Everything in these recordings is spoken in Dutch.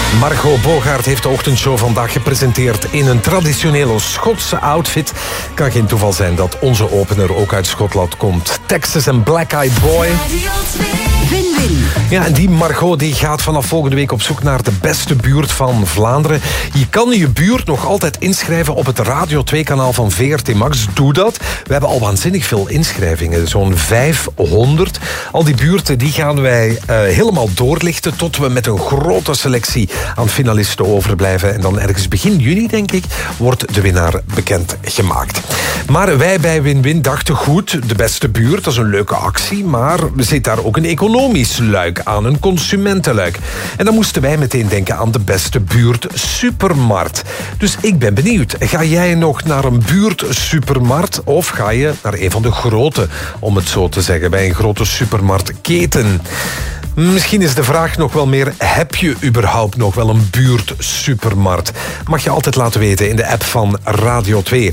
Margot Bogaert heeft de ochtendshow vandaag gepresenteerd in een traditionele Schotse outfit. Kan geen toeval zijn dat onze opener ook uit Schotland komt. Texas en Black Eyed Boy. Win-win. Ja, en die Margot die gaat vanaf volgende week op zoek naar de beste buurt van Vlaanderen. Je kan je buurt nog altijd inschrijven op het Radio 2-kanaal van VRT Max. Doe dat. We hebben al waanzinnig veel inschrijvingen. Zo'n 500. Al die buurten die gaan wij helemaal doorlichten tot we met een grote selectie aan finalisten overblijven. En dan ergens begin juni, denk ik, wordt de winnaar bekend gemaakt. Maar wij bij Win-Win dachten goed, de beste buurt, dat is een leuke actie, maar zit daar ook een economisch luik aan, een consumentenluik. En dan moesten wij meteen denken aan de beste buurt supermarkt. Dus ik ben benieuwd, ga jij nog naar een buurt supermarkt of ga je naar een van de grote, om het zo te zeggen, bij een grote supermarktketen? Misschien is de vraag nog wel meer, heb je überhaupt nog wel een buurtsupermarkt? Mag je altijd laten weten in de app van Radio 2.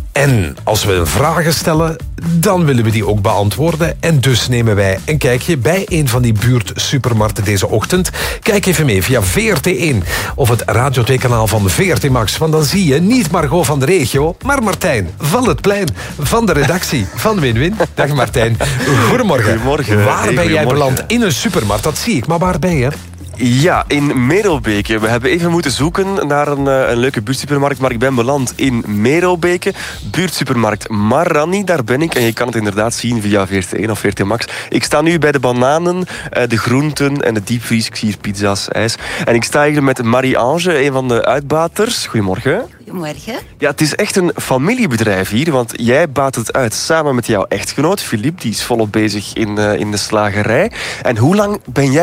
En als we vragen stellen, dan willen we die ook beantwoorden. En dus nemen wij een kijkje bij een van die buurtsupermarkten deze ochtend. Kijk even mee via VRT1 of het Radio 2-kanaal van VRT Max. Want dan zie je niet Margot van de regio, maar Martijn van het plein van de redactie van Win-Win. Dag Martijn. Goedemorgen. Goedemorgen. Waar ben jij beland? In een supermarkt, dat zie ik. Maar waar ben je? Ja, in Merelbeke. We hebben even moeten zoeken naar een leuke buurtsupermarkt, maar ik ben beland in Merelbeke. Buurtsupermarkt Marani, daar ben ik. En je kan het inderdaad zien via VRT1 of VRT Max. Ik sta nu bij de bananen, de groenten en de diepvries. Ik zie hier pizza's, ijs. En ik sta hier met Marie-Ange, een van de uitbaters. Goedemorgen. Goedemorgen. Ja, het is echt een familiebedrijf hier, want jij baat het uit samen met jouw echtgenoot, Philippe. Die is volop bezig in de slagerij. En hoe lang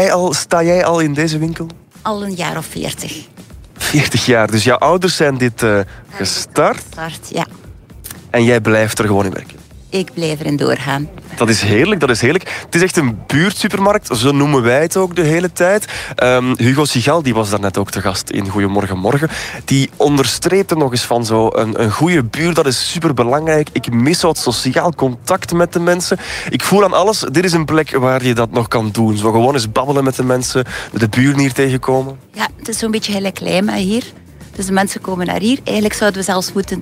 sta jij al in deze winkel? Al een jaar of 40. 40 jaar. Dus jouw ouders zijn dit gestart Ja. en jij blijft er gewoon in werken. Ik blijf erin doorgaan. Dat is heerlijk, dat is heerlijk. Het is echt een buurtsupermarkt, zo noemen wij het ook de hele tijd. Hugo Sigal, die was daarnet ook te gast in Goedemorgen Morgen. Die onderstreepte nog eens van zo een goede buurt, dat is superbelangrijk. Ik mis wat sociaal contact met de mensen. Ik voel aan alles, dit is een plek waar je dat nog kan doen. Zo gewoon eens babbelen met de mensen, de buren hier tegenkomen. Ja, het is zo'n beetje gelijk Lijma hier. Dus de mensen komen naar hier. Eigenlijk zouden we zelfs moeten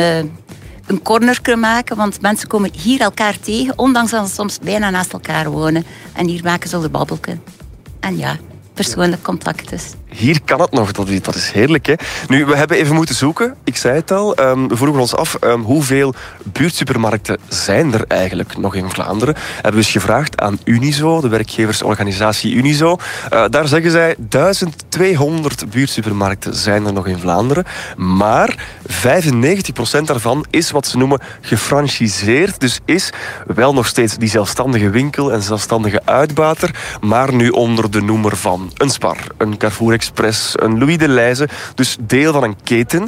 een corner kunnen maken, want mensen komen hier elkaar tegen, ondanks dat ze soms bijna naast elkaar wonen. En hier maken ze een babbelken. En ja, persoonlijk contact dus. Hier kan het nog, dat is heerlijk. Hè? Nu, we hebben even moeten zoeken, ik zei het al. We vroegen ons af, hoeveel buurtsupermarkten zijn er eigenlijk nog in Vlaanderen? Hebben we eens gevraagd aan Unizo, de werkgeversorganisatie Unizo. Daar zeggen zij, 1200 buurtsupermarkten zijn er nog in Vlaanderen. Maar 95% daarvan is wat ze noemen gefranchiseerd. Dus is wel nog steeds die zelfstandige winkel en zelfstandige uitbater, maar nu onder de noemer van een Spar, een Carrefour Express, een Louis de Leyze, dus deel van een keten.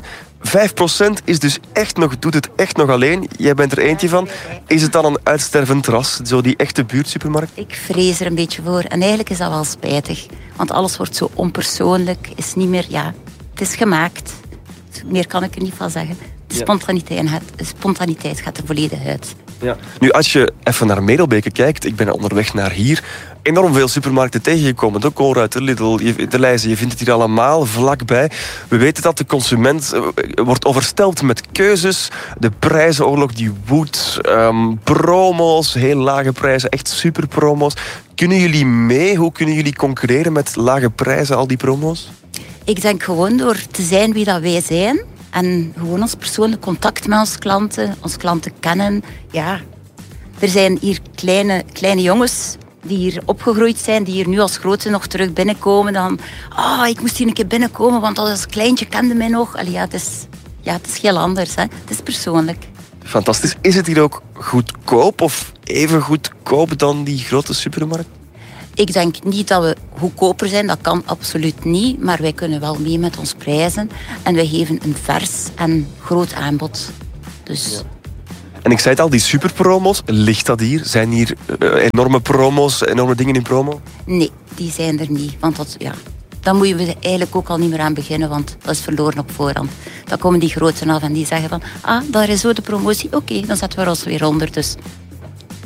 5% is dus doet het echt nog alleen. Jij bent er eentje van. Is het dan een uitstervend ras, zo die echte buurtsupermarkt? Ik vrees er een beetje voor. En eigenlijk is dat wel spijtig. Want alles wordt zo onpersoonlijk. Is niet meer, het is gemaakt. Meer kan ik er niet van zeggen. De spontaniteit gaat er volledig uit. Ja. Nu, als je even naar Merelbeke kijkt, ik ben onderweg naar hier, enorm veel supermarkten tegengekomen. De Colruyt, de Lidl, de Leyze, je vindt het hier allemaal vlakbij. We weten dat de consument wordt overstelpt met keuzes. De prijzenoorlog die woedt. Promo's, heel lage prijzen, echt superpromo's. Kunnen jullie mee? Hoe kunnen jullie concurreren met lage prijzen, al die promo's? Ik denk gewoon door te zijn wie dat wij zijn. En gewoon ons persoonlijk contact met onze klanten kennen. Ja, er zijn hier kleine jongens die hier opgegroeid zijn, die hier nu als grote nog terug binnenkomen. Dan, ik moest hier een keer binnenkomen, want als kleintje kende mij nog. Allee, het is heel anders. Hè. Het is persoonlijk. Fantastisch. Is het hier ook goedkoop of even goedkoop dan die grote supermarkt? Ik denk niet dat we goedkoper zijn, dat kan absoluut niet. Maar wij kunnen wel mee met ons prijzen. En wij geven een vers en groot aanbod. Dus... Ja. En ik zei het al, die superpromo's, ligt dat hier? Zijn hier enorme promo's, enorme dingen in promo? Nee, die zijn er niet. Want dan moeten we eigenlijk ook al niet meer aan beginnen, want dat is verloren op voorhand. Dan komen die groten af en die zeggen van, daar is zo de promotie. Oké, dan zetten we ons weer onder. Dus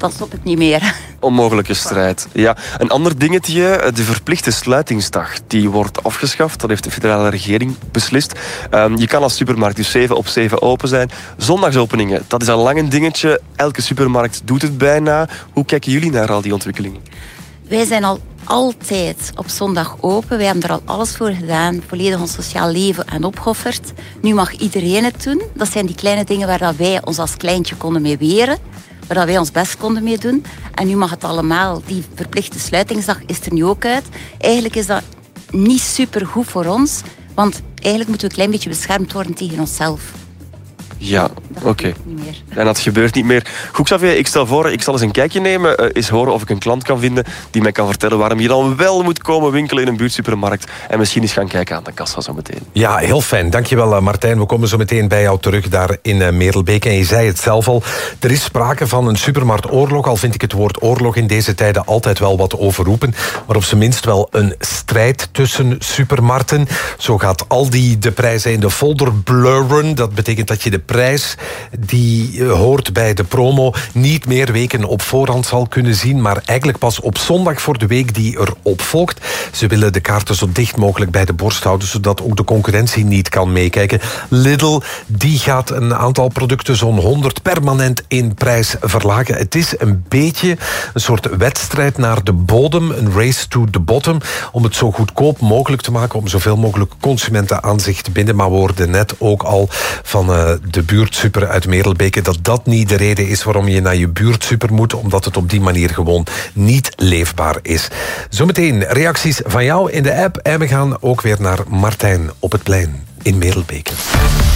dan stop ik niet meer. Onmogelijke strijd. Ja. Een ander dingetje, de verplichte sluitingsdag, die wordt afgeschaft. Dat heeft de federale regering beslist. Je kan als supermarkt dus 7 op 7 open zijn. Zondagsopeningen, dat is al lang een dingetje. Elke supermarkt doet het bijna. Hoe kijken jullie naar al die ontwikkelingen? Wij zijn al altijd op zondag open. Wij hebben er al alles voor gedaan. Volledig ons sociaal leven aan opgeofferd. Nu mag iedereen het doen. Dat zijn die kleine dingen waar dat wij ons als kleintje konden mee weren. Waar dat wij ons best konden mee doen. En nu mag het allemaal. Die verplichte sluitingsdag is er nu ook uit. Eigenlijk is dat niet super goed voor ons. Want eigenlijk moeten we een klein beetje beschermd worden tegen onszelf. Ja, oké. En dat gebeurt niet meer. Goed, Xavier, ik stel voor, ik zal eens een kijkje nemen. Eens horen of ik een klant kan vinden die mij kan vertellen waarom je dan wel moet komen winkelen in een buurtsupermarkt. En misschien eens gaan kijken aan de kassa zo meteen. Ja, heel fijn. Dankjewel, Martijn. We komen zo meteen bij jou terug daar in Merelbeke. En je zei het zelf al, er is sprake van een supermarktoorlog. Al vind ik het woord oorlog in deze tijden altijd wel wat overroepen. Maar op zijn minst wel een strijd tussen supermarkten. Zo gaat Aldi de prijzen in de folder blurren. Dat betekent dat je de prijs die hoort bij de promo niet meer weken op voorhand zal kunnen zien, maar eigenlijk pas op zondag voor de week die erop volgt. Ze willen de kaarten zo dicht mogelijk bij de borst houden, zodat ook de concurrentie niet kan meekijken. Lidl, die gaat een aantal producten zo'n 100 permanent in prijs verlagen. Het is een beetje een soort wedstrijd naar de bodem, een race to the bottom, om het zo goedkoop mogelijk te maken, om zoveel mogelijk consumenten aan zich te binden. Maar we hoorden net ook al van de buurtsuper uit Merelbeke dat niet de reden is waarom je naar je buurtsuper moet, omdat het op die manier gewoon niet leefbaar is. Zometeen reacties van jou in de app en we gaan ook weer naar Martijn op het plein in Merelbeke.